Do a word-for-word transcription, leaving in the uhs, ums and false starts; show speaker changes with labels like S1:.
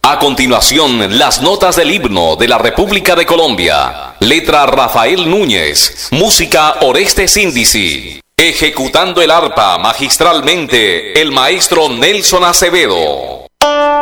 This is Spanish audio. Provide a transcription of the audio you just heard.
S1: A continuación, las notas del himno de la República de Colombia. Letra Rafael Núñez. Música Orestes Índice. Ejecutando el arpa magistralmente, el maestro Nelson Acevedo.